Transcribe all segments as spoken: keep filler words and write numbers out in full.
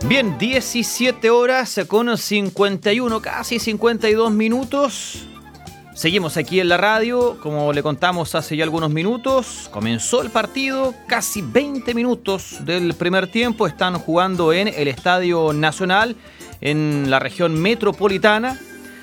Bien, diecisiete horas con cincuenta y uno, casi cincuenta y dos minutos. Seguimos aquí en la radio, como le contamos hace ya algunos minutos. Comenzó el partido, casi veinte minutos del primer tiempo. Están jugando en el Estadio Nacional, en la región metropolitana.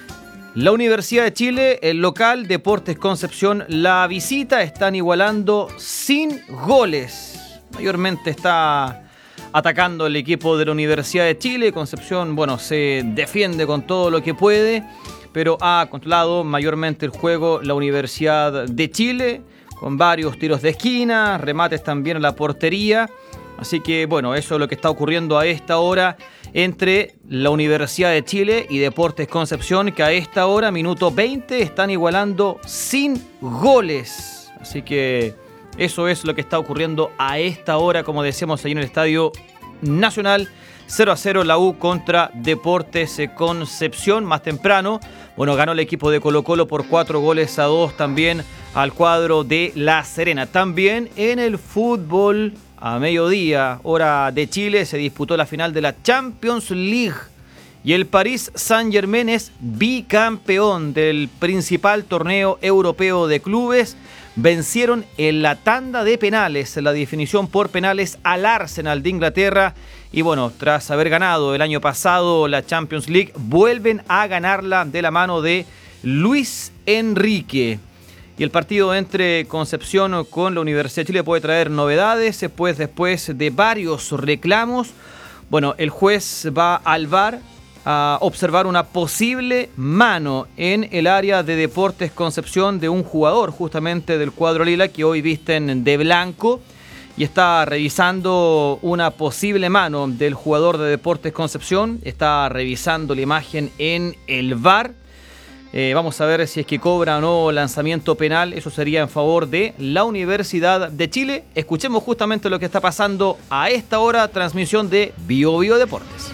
La Universidad de Chile, el local, Deportes Concepción, la visita. Están igualando sin goles. Mayormente está atacando el equipo de la Universidad de Chile. Concepción, bueno, se defiende con todo lo que puede, pero ha controlado mayormente el juego la Universidad de Chile, con varios tiros de esquina, remates también a la portería. Así que, bueno, eso es lo que está ocurriendo a esta hora entre la Universidad de Chile y Deportes Concepción, que a esta hora, minuto veinte, están igualando sin goles. Así que eso es lo que está ocurriendo a esta hora, como decíamos, ahí en el Estadio Nacional. cero a cero la U contra Deportes Concepción. Más temprano, bueno, ganó el equipo de Colo-Colo por cuatro goles a dos también al cuadro de La Serena. También en el fútbol, a mediodía, hora de Chile, se disputó la final de la Champions League. Y el Paris Saint-Germain es bicampeón del principal torneo europeo de clubes. Vencieron en la tanda de penales, en la definición por penales, al Arsenal de Inglaterra. Y bueno, tras haber ganado el año pasado la Champions League, vuelven a ganarla de la mano de Luis Enrique. Y el partido entre Concepción con la Universidad de Chile puede traer novedades, pues después de varios reclamos, bueno, el juez va al V A R a observar una posible mano en el área de Deportes Concepción de un jugador justamente del cuadro lila que hoy visten de blanco, y está revisando una posible mano del jugador de Deportes Concepción. Está revisando la imagen en el V A R. Eh, vamos a ver si es que cobra o no lanzamiento penal. Eso sería en favor de la Universidad de Chile. Escuchemos justamente lo que está pasando a esta hora. Transmisión de Bio Bio Deportes.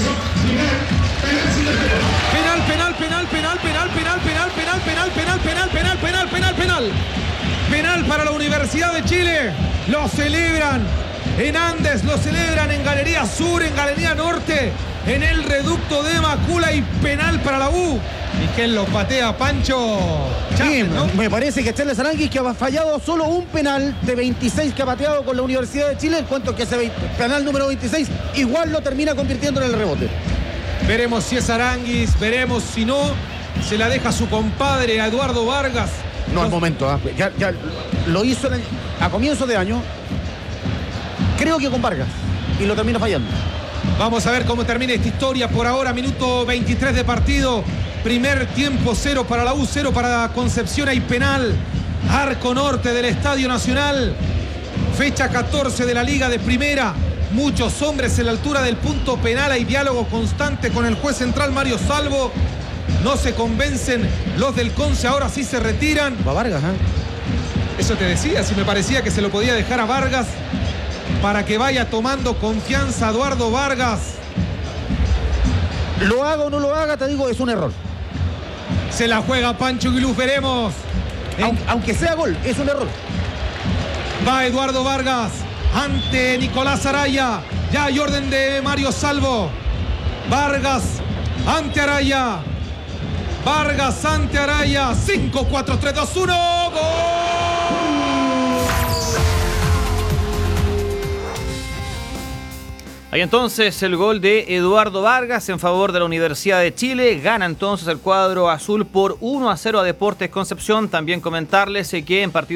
Penal, penal, penal, penal, penal, penal, penal, penal, penal, penal, penal, penal, penal, penal, penal. Penal para la Universidad de Chile. Lo celebran en Andes, lo celebran en Galería Sur, en Galería Norte, en el reducto de Macula, y penal para la U. ¿Y quién lo patea? Pancho Chávez, ¿no? Me parece que Charles Aranguis, que ha fallado solo un penal de veintiséis que ha pateado con la Universidad de Chile, en cuanto que ese penal número veintiséis igual lo termina convirtiendo en el rebote. Veremos si es Aranguis, veremos si no, se la deja su compadre a Eduardo Vargas. No al momento, ¿eh? ya, ya lo hizo el, a comienzo de año, creo que con Vargas, y lo termina fallando. Vamos a ver cómo termina esta historia. Por ahora, minuto veintitrés de partido. Primer tiempo, cero para la U, cero para Concepción. Hay penal. Arco norte del Estadio Nacional. Fecha catorce de la Liga de Primera. Muchos hombres en la altura del punto penal. Hay diálogo constante con el juez central Mario Salvo. No se convencen los del Conce. Ahora sí se retiran. Va Vargas, ¿eh? Eso te decía, si me parecía que se lo podía dejar a Vargas para que vaya tomando confianza Eduardo Vargas. Lo haga o no lo haga, te digo, es un error. Se la juega Pancho Aguiluz, veremos. Aunque, aunque sea gol, es un error. Va Eduardo Vargas ante Nicolás Araya. Ya hay orden de Mario Salvo. Vargas ante Araya. Vargas ante Araya. cinco, cuatro, tres, dos, uno. ¡Gol! Ahí entonces el gol de Eduardo Vargas en favor de la Universidad de Chile. Gana entonces el cuadro azul por uno a cero a Deportes Concepción. También comentarles que en partido